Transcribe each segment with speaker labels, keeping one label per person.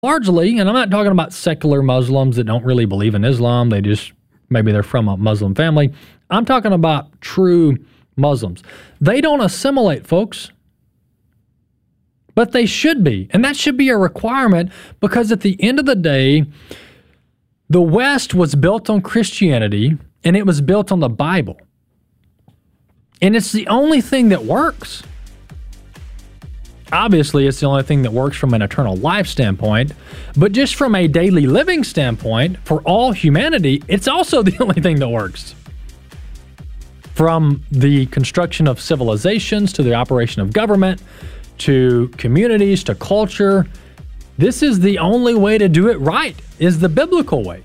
Speaker 1: largely, and I'm not talking about secular Muslims that don't really believe in Islam, maybe they're from a Muslim family. I'm talking about true Muslims. They don't assimilate, folks. But they should be. And that should be a requirement because at the end of the day, the West was built on Christianity and it was built on the Bible. And it's the only thing that works. Obviously, it's the only thing that works from an eternal life standpoint. But just from a daily living standpoint, for all humanity, it's also the only thing that works. From the construction of civilizations to the operation of government, to communities, to culture. This is the only way to do it right, is the biblical way.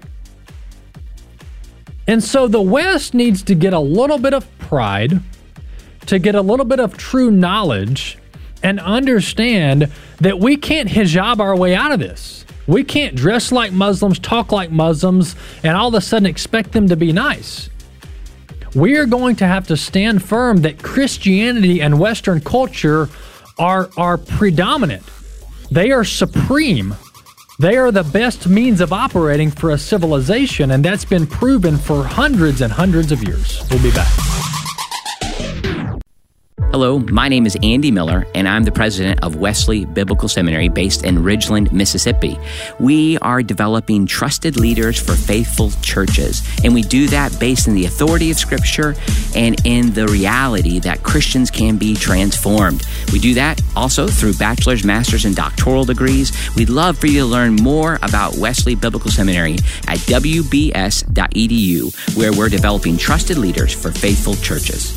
Speaker 1: And so the West needs to get a little bit of pride, to get a little bit of true knowledge, and understand that we can't hijab our way out of this. We can't dress like Muslims, talk like Muslims, and all of a sudden expect them to be nice. We are going to have to stand firm that Christianity and Western culture are predominant. They are supreme. They are the best means of operating for a civilization, and that's been proven for hundreds and hundreds of years. We'll be back.
Speaker 2: Hello, my name is Andy Miller, and I'm the president of Wesley Biblical Seminary based in Ridgeland, Mississippi. We are developing trusted leaders for faithful churches, and we do that based in the authority of Scripture and in the reality that Christians can be transformed. We do that also through bachelor's, master's, and doctoral degrees. We'd love for you to learn more about Wesley Biblical Seminary at wbs.edu, where we're developing trusted leaders for faithful churches.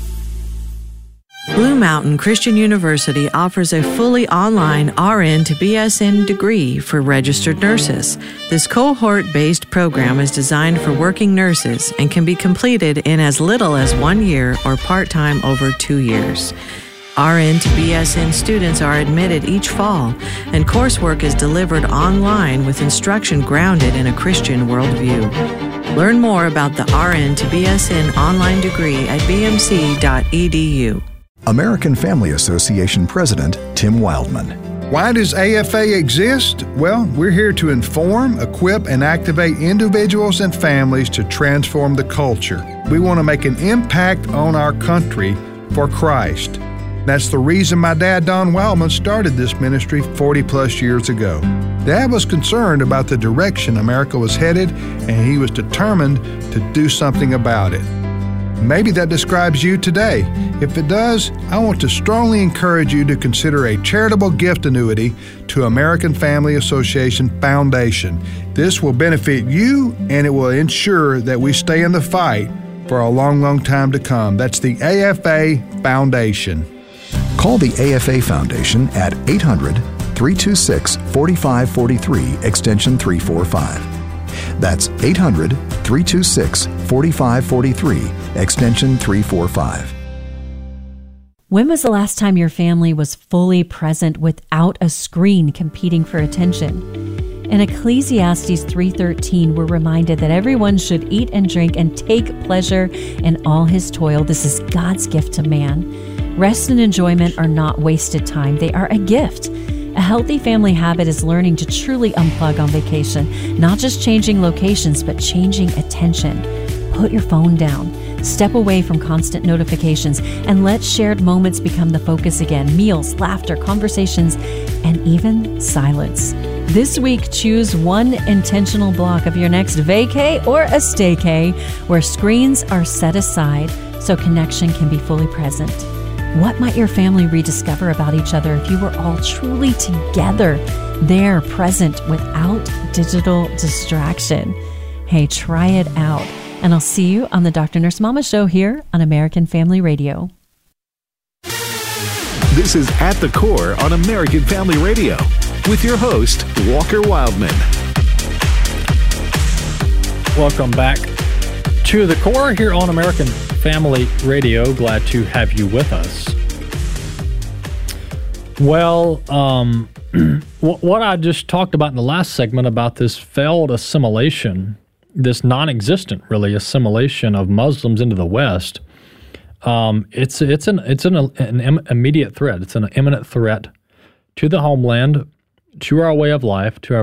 Speaker 3: Blue Mountain Christian University offers a fully online RN to BSN degree for registered nurses. This cohort-based program is designed for working nurses and can be completed in as little as 1 year or part-time over 2 years. RN to BSN students are admitted each fall, and coursework is delivered online with instruction grounded in a Christian worldview. Learn more about the RN to BSN online degree at bmc.edu.
Speaker 4: American Family Association President Tim Wildman.
Speaker 5: Why does AFA exist? Well, we're here to inform, equip, and activate individuals and families to transform the culture. We want to make an impact on our country for Christ. That's the reason my dad, Don Wildman, started this ministry 40 plus years ago. Dad was concerned about the direction America was headed, and he was determined to do something about it. Maybe that describes you today. If it does, I want to strongly encourage you to consider a charitable gift annuity to American Family Association Foundation. This will benefit you, and it will ensure that we stay in the fight for a long, long time to come. That's the AFA Foundation.
Speaker 4: Call the AFA Foundation at 800-326-4543, extension 345. That's 800-326-4543, extension 345.
Speaker 6: When was the last time your family was fully present without a screen competing for attention? In Ecclesiastes 3:13, we're reminded that everyone should eat and drink and take pleasure in all his toil. This is God's gift to man. Rest and enjoyment are not wasted time. They are a gift. A healthy family habit is learning to truly unplug on vacation, not just changing locations, but changing attention. Put your phone down. Step away from constant notifications and let shared moments become the focus again. Meals, laughter, conversations, and even silence. This week, choose one intentional block of your next vacay or a staycay where screens are set aside so connection can be fully present. What might your family rediscover about each other if you were all truly together, there, present, without digital distraction? Hey, try it out. And I'll see you on the Dr. Nurse Mama Show here on American Family Radio.
Speaker 7: This is At the Core on American Family Radio with your host, Walker Wildman.
Speaker 1: Welcome back to The Core here on American Family Radio. Glad to have you with us. Well, what I just talked about in the last segment about this failed assimilation, this non-existent, really, assimilation of Muslims into the West, it's an immediate threat. It's an imminent threat to the homeland. to our way of life, to our